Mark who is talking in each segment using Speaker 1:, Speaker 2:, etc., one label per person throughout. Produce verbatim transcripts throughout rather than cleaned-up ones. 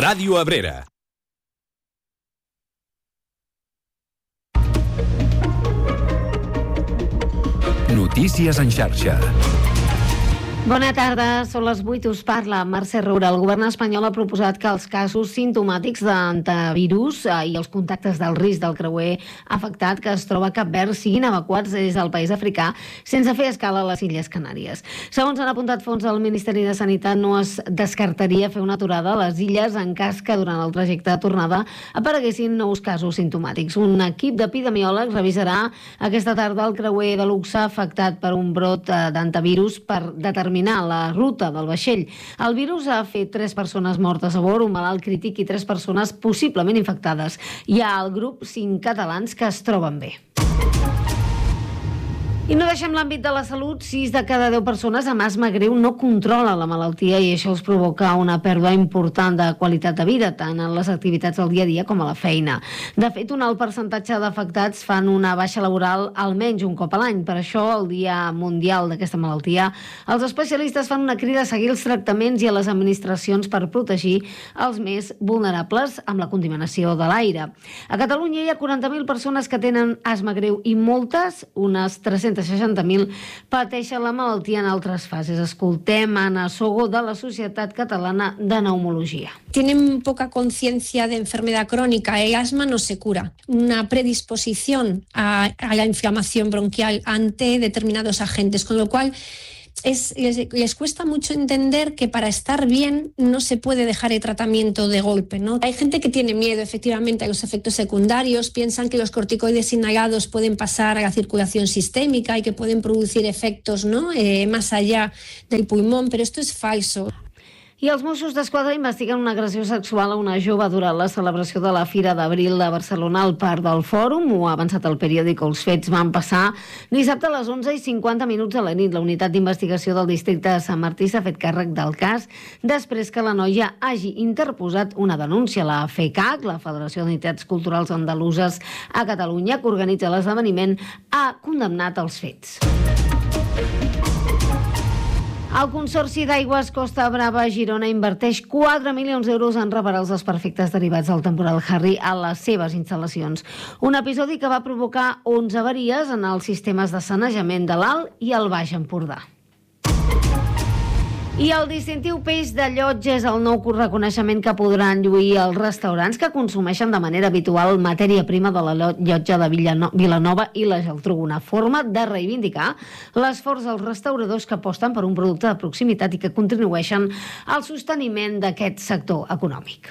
Speaker 1: Ràdio Abrera. Notícies en xarxa.
Speaker 2: Bona tarda, són les vuit, us parla Mercè Roura. El govern espanyol ha proposat que els casos simptomàtics d'antivirus i els contactes del risc del creuer afectat que es troba a Cap Verd siguin evacuats des del país africà sense fer escala a les Illes Canàries. Segons han apuntat fons del Ministeri de Sanitat, no es descartaria fer una aturada a les illes en cas que durant el trajecte de tornada apareguessin nous casos simptomàtics. Un equip d'epidemiòlegs revisarà aquesta tarda el creuer de luxe afectat per un brot d'antivirus per determinar la ruta del vaixell. El virus ha fet tres persones mortes a bord, un malalt crític i tres persones possiblement infectades. Hi ha al grup cinc catalans que es troben bé. I no deixem l'àmbit de la salut. sis de cada deu persones amb asma greu no controla la malaltia i això els provoca una pèrdua important de qualitat de vida, tant en les activitats del dia a dia com a la feina. De fet, un alt percentatge d'afectats fan una baixa laboral almenys un cop a l'any. Per això, el Dia Mundial d'aquesta malaltia, els especialistes fan una crida a seguir els tractaments i a les administracions per protegir els més vulnerables amb la contaminació de l'aire. A Catalunya hi ha quaranta mil persones que tenen asma greu i moltes, unes tres-centes seixanta mil, pateixen la malaltia en altres fases. Escoltem Anna Sogo, de la Societat Catalana de Pneumologia.
Speaker 3: Tienen poca conciencia de enfermedad crónica. El asma no se cura. Una predisposición a, a la inflamación bronquial ante determinados agentes, con lo cual Es, les, les cuesta mucho entender que para estar bien no se puede dejar el tratamiento de golpe, ¿no? Hay gente que tiene miedo efectivamente a los efectos secundarios, piensan que los corticoides inhalados pueden pasar a la circulación sistémica y que pueden producir efectos, ¿no? eh, más allá del pulmón, pero esto es falso.
Speaker 2: I els Mossos d'Esquadra investiguen una agressió sexual a una jove durant la celebració de la Fira d'Abril de Barcelona al Parc del Fòrum. Ho ha avançat el periòdic. Els fets van passar dissabte a les onze i cinquanta minuts de la nit. La unitat d'investigació del districte de Sant Martí s'ha fet càrrec del cas després que la noia hagi interposat una denúncia. La FECAC, la Federació d'Entitats Culturals Andaluses a Catalunya, que organitza l'esdeveniment, ha condemnat els fets. El Consorci d'Aigües Costa Brava Girona inverteix quatre milions d'euros en reparar els desperfectes derivats del temporal Harry a les seves instal·lacions. Un episodi que va provocar onze avaries en els sistemes de sanejament de l'Alt i el Baix Empordà. I el distintiu peix de Llotja és el nou reconeixement que podran lluir els restaurants que consumeixen de manera habitual matèria prima de la Llotja de Vilanova i la Geltrú. Una forma de reivindicar l'esforç dels restauradors que aposten per un producte de proximitat i que contribueixen al sosteniment d'aquest sector econòmic.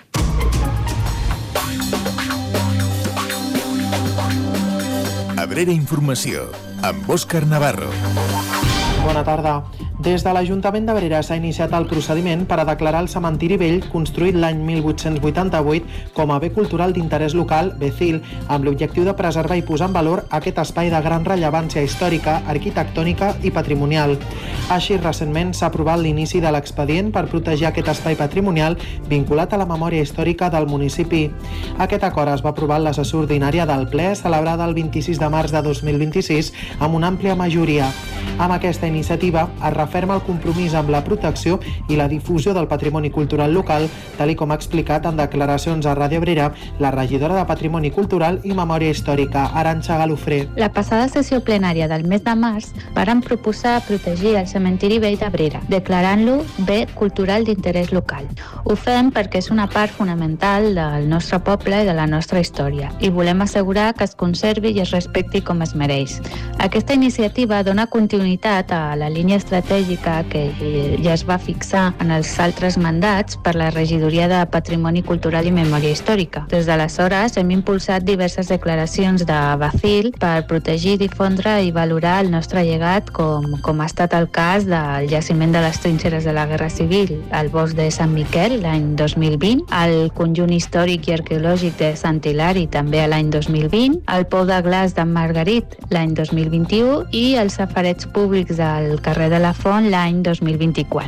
Speaker 1: Abrera Informació, amb Òscar Navarro.
Speaker 4: Bona tarda. Des de l'Ajuntament d'Abrera s'ha iniciat el procediment per a declarar el cementiri vell construït l'any mil vuit-cents vuitanta-vuit com a bé cultural d'interès local, B C I L, amb l'objectiu de preservar i posar en valor aquest espai de gran rellevància històrica, arquitectònica i patrimonial. Així, recentment s'ha aprovat l'inici de l'expedient per protegir aquest espai patrimonial vinculat a la memòria històrica del municipi. Aquest acord es va aprovar en la sessió ordinària del ple celebrada el vint-i-sis de març de dos mil vint-i-sis amb una àmplia majoria. Amb aquesta iniciativa es referma el compromís amb la protecció i la difusió del patrimoni cultural local, tal i com ha explicat en declaracions a Ràdio Abrera la regidora de Patrimoni Cultural i Memòria Històrica, Arantxa Galofré.
Speaker 5: La passada sessió plenària del mes de març varen proposar protegir el cementiri vell d'Abrera, declarant-lo bé cultural d'interès local. Ho fem perquè és una part fonamental del nostre poble i de la nostra història i volem assegurar que es conservi i es respecti com es mereix. Aquesta iniciativa dona continuïtat a la línia estratègica que ja es va fixar en els altres mandats per la Regidoria de Patrimoni Cultural i Memòria Històrica. Des d'aleshores hem impulsat diverses declaracions de B C I L per protegir, difondre i valorar el nostre llegat, com, com ha estat el cas del jaciment de les trinxeres de la Guerra Civil al bosc de Sant Miquel l'any dos mil vint, el conjunt històric i arqueològic de Sant Hilari també l'any dos mil vint, el pou de glaç d'en Margarit l'any dos mil vint-i-u i els safarets públics del carrer de la Font l'any dos mil vint-i-quatre.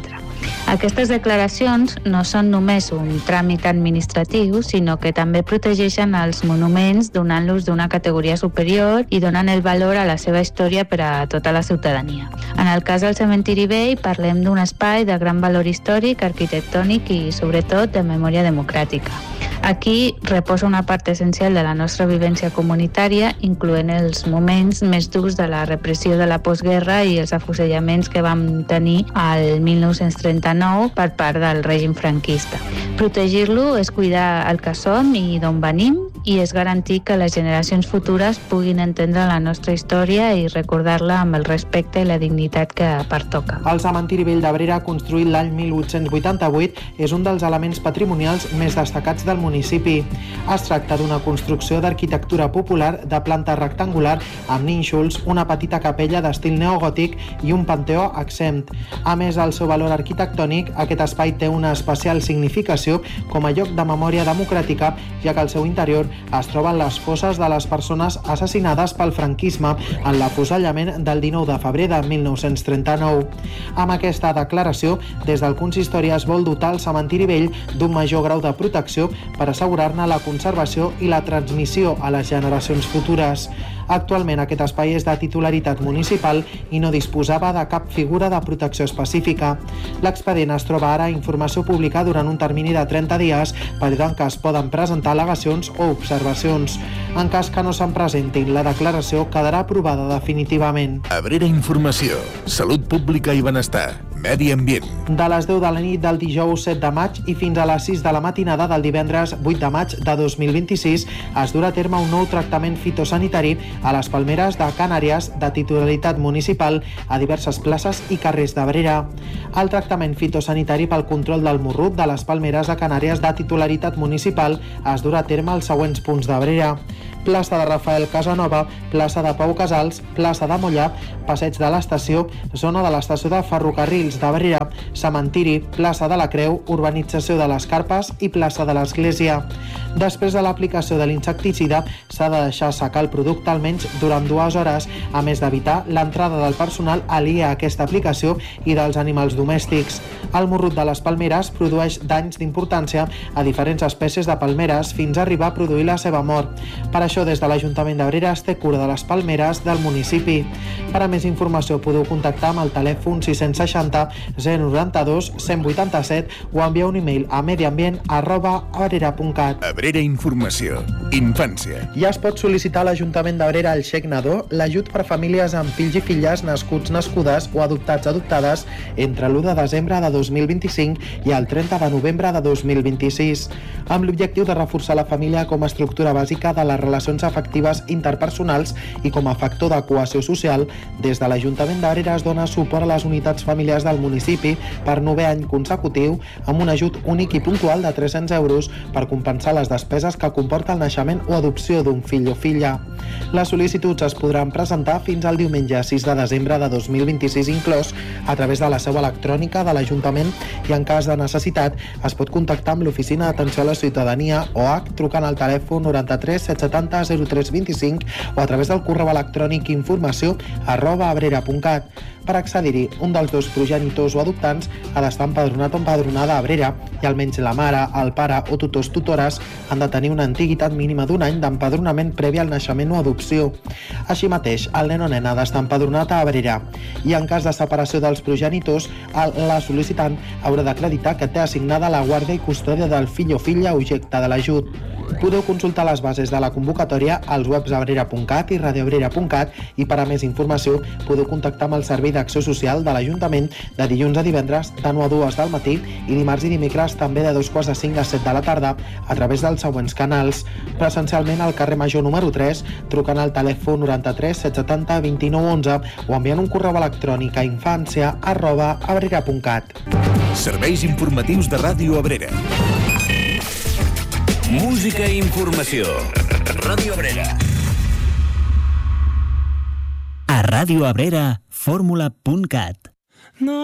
Speaker 5: Aquestes declaracions no són només un tràmit administratiu, sinó que també protegeixen els monuments donant-los d'una categoria superior i donant el valor a la seva història per a tota la ciutadania. En el cas del cementiri vell parlem d'un espai de gran valor històric, arquitectònic i sobretot de memòria democràtica. Aquí reposa una part essencial de la nostra vivència comunitària, incloent els moments més durs de la repressió de la postguerra i els afusellaments que vam tenir al mil nou-cents trenta-nou per part del règim franquista. Protegir-lo és cuidar el que som i d'on venim i és garantir que les generacions futures puguin entendre la nostra història i recordar-la amb el respecte i la dignitat que pertoca.
Speaker 4: El cementiri vell d'Abrera, construït l'any mil vuit-cents vuitanta-vuit, és un dels elements patrimonials més destacats del municipi. Es tracta d'una construcció d'arquitectura popular de planta rectangular amb nínxols, una petita capella d'estil neogòtic i un panteó exempt. A més del seu valor arquitectònic, aquest espai té una especial significació com a lloc de memòria democràtica, ja que al seu interior es troben les fosses de les persones assassinades pel franquisme en l'afusellament del dinou de febrer de mil nou-cents trenta-nou. Amb aquesta declaració, des del consistori es vol dotar el cementiri vell d'un major grau de protecció per assegurar-ne la conservació i la transmissió a les generacions futures. Actualment aquest espai és de titularitat municipal i no disposava de cap figura de protecció específica. L'expedient es troba ara a informació pública durant un termini de trenta dies, període en què es poden presentar al·legacions o observacions. En cas que no se'n presentin, la declaració quedarà aprovada definitivament.
Speaker 1: Abrera Informació, Salut Pública i Benestar, Medi Ambient.
Speaker 4: De les deu de la nit del dijous set de maig i fins a les sis de la matinada del divendres vuit de maig de dos mil vint-i-sis es durà a terme un nou tractament fitosanitari a les palmeres de Canàries de titularitat municipal a diverses places i carrers d'Abrera. El tractament fitosanitari pel control del morrut de les palmeres de Canàries de titularitat municipal es durà a terme als següents punts d'Abrera: plaça de Rafael Casanova, plaça de Pau Casals, plaça de Mollà, passeig de l'estació, zona de l'estació de ferrocarrils d'Abrera, cementiri, plaça de la Creu, urbanització de les Carpes i plaça de l'Església. Després de l'aplicació de l'insecticida, s'ha de deixar secar el producte almenys durant dues hores, a més d'evitar l'entrada del personal aliè a aquesta aplicació i dels animals domèstics. El morrut de les palmeres produeix danys d'importància a diferents espècies de palmeres fins a arribar a produir la seva mort. Per això, des de l'Ajuntament d'Abrera es té cura de les palmeres del municipi. Per a més informació podeu contactar amb el telèfon sis cents seixanta zero noranta-dos cent vuitanta-set o enviar un e-mail a mediambient arroba abrera punt cat.
Speaker 1: Abrera Informació, Infància.
Speaker 4: Ja es pot sol·licitar a l'Ajuntament d'Abrera el xec nadó, l'ajut per famílies amb fills i filles nascuts, nascudes o adoptats, adoptades entre l'u de desembre de dos mil vint-i-cinc i el trenta de novembre de dos mil vint-i-sis, amb l'objectiu de reforçar la família com a estructura bàsica de les relacions afectives interpersonals i com a factor de cohesió social. Des de l'Ajuntament d'Abrera es dona suport a les unitats familiars del municipi per novè any consecutiu amb un ajut únic i puntual de tres-cents euros per compensar les despeses que comporta el naixement o adopció d'un fill o filla. Les sol·licituds es podran presentar fins al diumenge sis de desembre de dos mil vint-i-sis inclòs a través de la seu electrònica de l'Ajuntament i en cas de necessitat es pot contactar amb l'Oficina d'Atenció a la Ciutadania o H trucant al telèfon noranta-tres set setanta zero tres vint-i-cinc o a través del correu electrònic informació arroba abrera punt cat. Per accedir-hi, un dels dos progenitors o adoptants ha d'estar empadronat o empadronada a Abrera i almenys la mare, el pare o tutors tutores han de tenir una antiguitat mínima d'un any d'empadronament previ al naixement o adopció. Així mateix, el nen o nena ha d'estar empadronat a Abrera i en cas de separació dels progenitors, la sol·licitant haurà d'acreditar que té assignada la guàrdia i custòdia del fill o filla objecte de l'ajut. Podeu consultar les bases de la convocatòria als webs abrera punt cat i radioabrera punt cat i per a més informació podeu contactar amb el Servei d'Acció Social de l'Ajuntament de dilluns a divendres de nou a dues del matí i dimarts i dimecres també de dos quarts de cinc a set de la tarda a través dels següents canals. Presencialment al carrer Major número tres, trucant al telèfon noranta-tres set setanta vint-i-nou onze o enviant un correu electrònic a infància arroba abrera punt cat.
Speaker 1: Serveis informatius de Ràdio Abrera.
Speaker 6: Música i informació. Ràdio Abrera.
Speaker 7: A Ràdio Abrera, fórmula punt cat.
Speaker 8: No